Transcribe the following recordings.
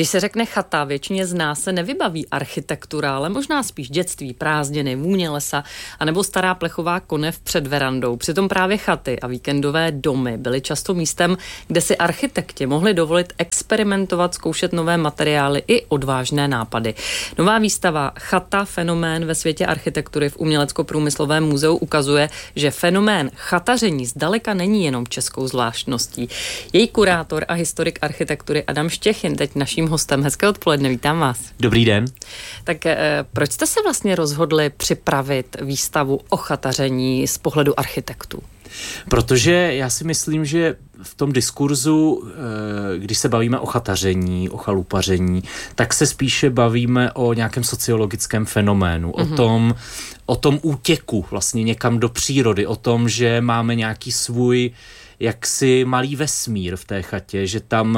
Když se řekne chata, většině z nás se nevybaví architektura, ale možná spíš dětství, prázdniny, vůně lesa, anebo stará plechová konev před verandou. Přitom právě chaty a víkendové domy byly často místem, kde si architekti mohli dovolit experimentovat, zkoušet nové materiály i odvážné nápady. Nová výstava Chata, fenomén ve světě architektury v Umělecko-průmyslovém muzeu ukazuje, že fenomén chataření zdaleka není jenom českou zvláštností. Její kurátor a historik architektury Adam Štěchin teď naším hostem. Hezké odpoledne, vítám vás. Dobrý den. Tak proč jste se vlastně rozhodli připravit výstavu o chataření z pohledu architektů? Protože já si myslím, že v tom diskurzu, když se bavíme o chataření, o chalupaření, tak se spíše bavíme o nějakém sociologickém fenoménu, o tom útěku vlastně někam do přírody, o tom, že máme nějaký svůj jaksi malý vesmír v té chatě, že tam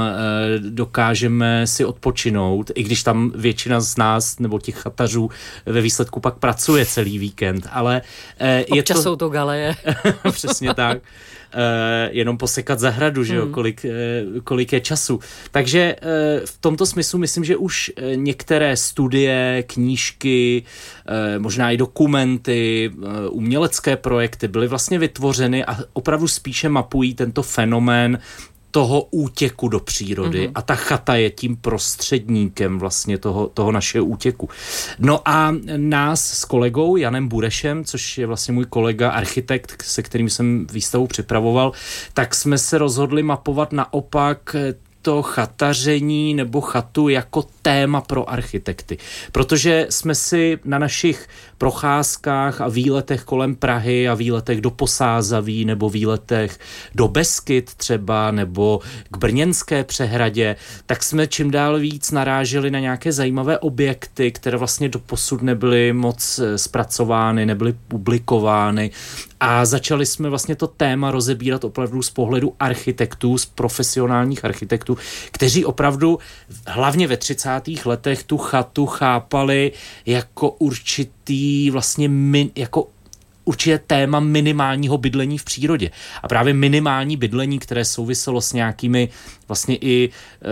dokážeme si odpočinout, i když tam většina z nás nebo těch chatařů ve výsledku pak pracuje celý víkend, ale občas jsou to galeje. Přesně tak. Jenom posekat zahradu, že jo, kolik je času. Takže v tomto smyslu myslím, že už některé studie, knížky, možná i dokumenty, umělecké projekty byly vlastně vytvořeny a opravdu spíše mapují tento fenomén toho útěku do přírody a ta chata je tím prostředníkem vlastně toho našeho útěku. No a nás s kolegou Janem Burešem, což je vlastně můj kolega architekt, se kterým jsem výstavu připravoval, tak jsme se rozhodli mapovat naopak to chataření nebo chatu jako téma pro architekty. Protože jsme si na našich procházkách a výletech kolem Prahy a výletech do Posázaví nebo výletech do Beskyd třeba nebo k Brněnské přehradě, tak jsme čím dál víc naráželi na nějaké zajímavé objekty, které vlastně doposud nebyly moc zpracovány, nebyly publikovány a začali jsme vlastně to téma rozebírat opravdu z pohledu architektů, z profesionálních architektů, kteří opravdu hlavně ve 30. letech tu chatu chápali jako určitý vlastně jako určitě téma minimálního bydlení v přírodě. A právě minimální bydlení, které souviselo s nějakými vlastně i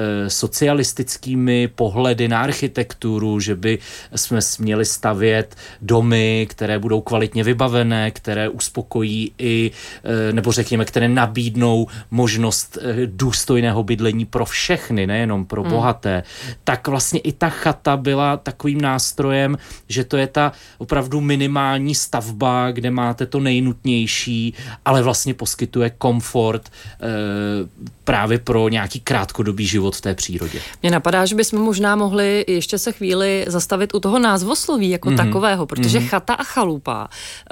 socialistickými pohledy na architekturu, že by jsme měli stavět domy, které budou kvalitně vybavené, které uspokojí i, nebo řekněme, které nabídnou možnost důstojného bydlení pro všechny, nejenom pro bohaté. Tak vlastně i ta chata byla takovým nástrojem, že to je ta opravdu minimální stavba, kde máte to nejnutnější, ale vlastně poskytuje komfort právě pro nějaký krátkodobý život v té přírodě. Mně napadá, že bychom možná mohli ještě se chvíli zastavit u toho názvosloví jako takového, protože chata a chalupa,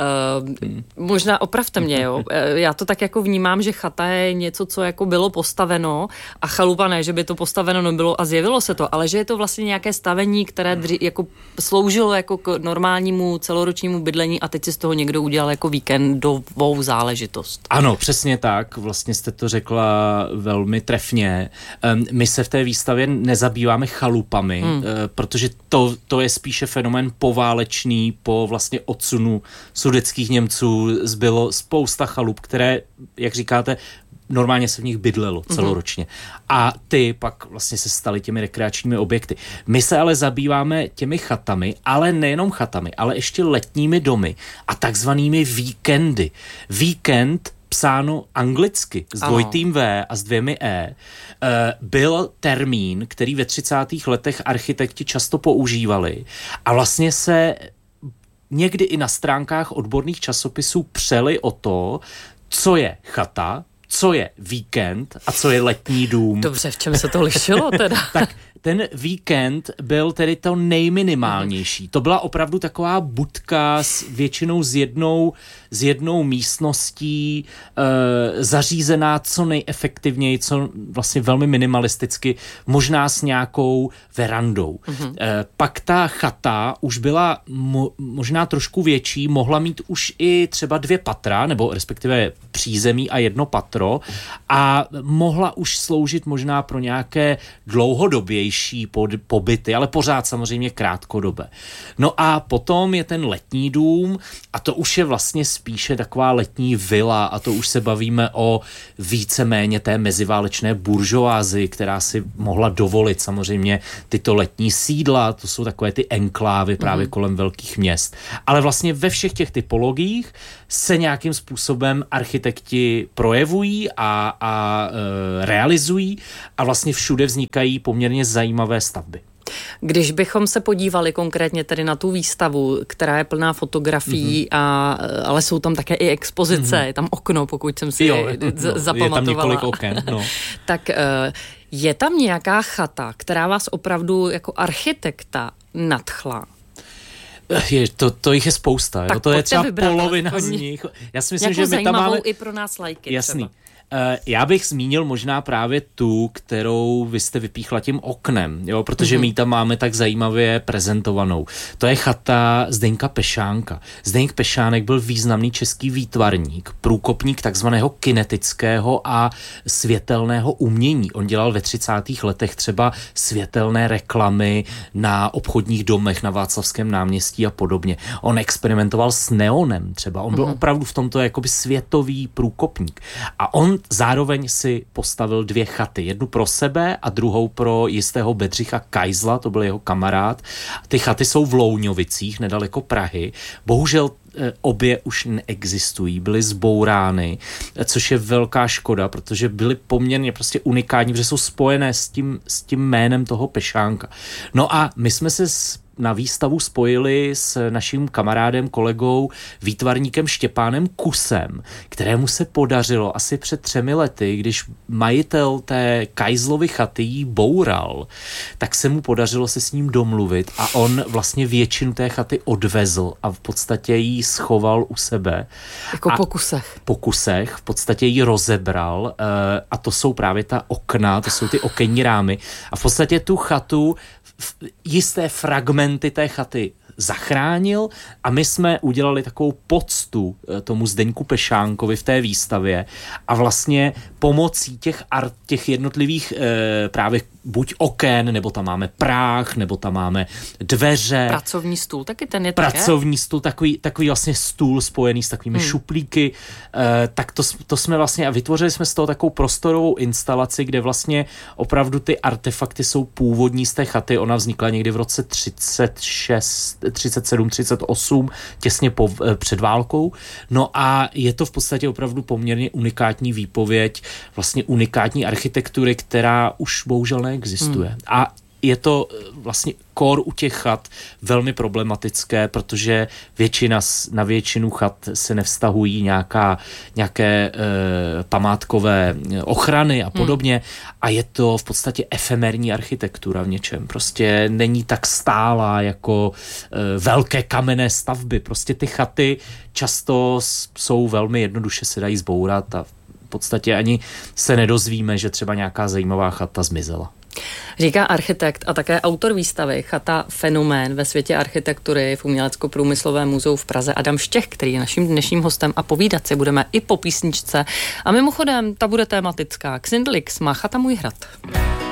možná opravte mě, jo, já to tak jako vnímám, že chata je něco, co jako bylo postaveno a chalupa ne, že by to postaveno nebylo a zjevilo se to, ale že je to vlastně nějaké stavení, které jako sloužilo jako k normálnímu celoročnímu bydlení a teď si z toho někdo udělal jako víkendovou záležitost. Ano, přesně tak, vlastně jste to řekla velmi trefně. My se v té výstavě nezabýváme chalupami, protože to je spíše fenomén poválečný, po vlastně odsunu sudetských Němců zbylo spousta chalup, které, jak říkáte, normálně se v nich bydlelo celoročně. A ty pak vlastně se staly těmi rekreačními objekty. My se ale zabýváme těmi chatami, ale nejenom chatami, ale ještě letními domy a takzvanými víkendy. Víkend psáno anglicky s dvojitým V a s dvěmi E, byl termín, který ve 30. letech architekti často používali a vlastně se někdy i na stránkách odborných časopisů přeli o to, co je chata, co je víkend a co je letní dům. Dobře, v čem se to lišilo teda? Tak ten víkend byl tedy to nejminimálnější. To byla opravdu taková budka většinou s jednou místností, zařízená co nejefektivněji, co vlastně velmi minimalisticky, možná s nějakou verandou. Pak ta chata už byla možná trošku větší, mohla mít už i třeba 2 patra, nebo respektive přízemí a 1 patro, metro a mohla už sloužit možná pro nějaké dlouhodobější pobyty, ale pořád samozřejmě krátkodobé. No a potom je ten letní dům a to už je vlastně spíše taková letní vila a to už se bavíme o víceméně té meziválečné buržoázii, která si mohla dovolit samozřejmě tyto letní sídla, to jsou takové ty enklávy právě kolem velkých měst. Ale vlastně ve všech těch typologiích se nějakým způsobem architekti projevují a realizují a vlastně všude vznikají poměrně zajímavé stavby. Když bychom se podívali konkrétně tedy na tu výstavu, která je plná fotografií, ale jsou tam také i expozice, je tam okno, pokud jsem si zapamatovala. Je tam několik oken, no. Tak je tam nějaká chata, která vás opravdu jako architekta nadchla? To jich je spousta. Tak to je třeba vybrat, polovina z nich. Já si myslím, jako že my tam máme i pro nás lajky. Jasný. Třeba. Já bych zmínil možná právě tu, kterou vy jste vypíchla tím oknem, jo, protože my tam máme tak zajímavě prezentovanou. To je chata Zdeňka Pešánka. Zdeněk Pešánek byl významný český výtvarník, průkopník takzvaného kinetického a světelného umění. On dělal ve 30. letech třeba světelné reklamy na obchodních domech na Václavském náměstí a podobně. On experimentoval s neonem třeba. On byl opravdu v tomto jakoby světový průkopník. A on zároveň si postavil 2 chaty. Jednu pro sebe a druhou pro jistého Bedřicha Kajzla, to byl jeho kamarád. Ty chaty jsou v Louňovicích, nedaleko Prahy. Bohužel obě už neexistují, byly zbourány, což je velká škoda, protože byly poměrně prostě unikátní, protože jsou spojené s tím jménem toho Pešánka. No a my jsme se na výstavu spojili s naším kamarádem, kolegou, výtvarníkem Štěpánem Kusem, kterému se podařilo asi před 3 lety, když majitel té Kajzlovy chaty jí boural, tak se mu podařilo se s ním domluvit a on vlastně většinu té chaty odvezl a v podstatě jí schoval u sebe. Jako po kusech. V podstatě jí rozebral a to jsou právě ta okna, to jsou ty okenní rámy a v podstatě tu chatu jisté fragmenty té chaty zachránil a my jsme udělali takovou poctu tomu Zdeňku Pešánkovi v té výstavě a vlastně pomocí těch jednotlivých právě buď oken, nebo tam máme práh, nebo tam máme dveře. Pracovní stůl, taky ten je Pracovní stůl, takový vlastně stůl spojený s takovými šuplíky, tak to jsme vlastně a vytvořili jsme z toho takovou prostorovou instalaci, kde vlastně opravdu ty artefakty jsou původní z té chaty. Ona vznikla někdy v roce 37, 38, těsně před válkou. No a je to v podstatě opravdu poměrně unikátní výpověď, vlastně unikátní architektury, která už bohužel neexistuje. A je to vlastně kor u těch chat velmi problematické, protože na většinu chat se nevztahují nějaké památkové ochrany a podobně a je to v podstatě efemérní architektura v něčem. Prostě není tak stálá jako velké kamenné stavby. Prostě ty chaty často jsou velmi jednoduše se dají zbourat a v podstatě ani se nedozvíme, že třeba nějaká zajímavá chata zmizela. Říká architekt a také autor výstavy Chata fenomén ve světě architektury v Umělecko-průmyslovém muzeu v Praze Adam Štěch, který je naším dnešním hostem a povídat si budeme i po písničce. A mimochodem, ta bude tematická. Xindlix má Chata můj hrad.